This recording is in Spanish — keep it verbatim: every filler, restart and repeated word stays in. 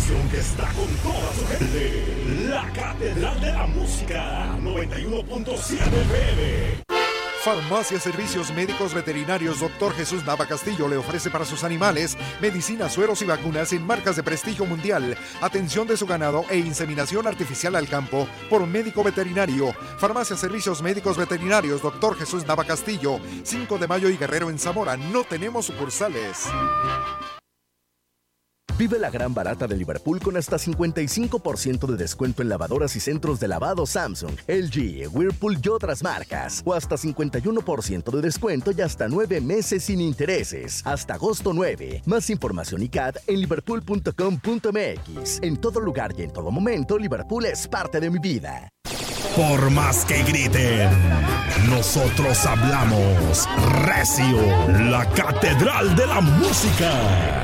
estación que está con toda su gente. La Catedral de la Música, noventa y uno punto siete F M. Farmacia Servicios Médicos Veterinarios doctor Jesús Nava Castillo le ofrece para sus animales medicinas, sueros y vacunas en marcas de prestigio mundial, atención de su ganado e inseminación artificial al campo por médico veterinario. Farmacia Servicios Médicos Veterinarios doctor Jesús Nava Castillo, cinco de mayo y Guerrero en Zamora. No tenemos sucursales. Vive la gran barata de Liverpool con hasta cincuenta y cinco por ciento de descuento en lavadoras y centros de lavado Samsung, L G, Whirlpool y otras marcas. O hasta cincuenta y uno por ciento de descuento y hasta nueve meses sin intereses. Hasta agosto nueve. Más información y C A D en liverpool punto com punto m x. En todo lugar y en todo momento, Liverpool es parte de mi vida. Por más que griten, nosotros hablamos recio. La Catedral de la Música.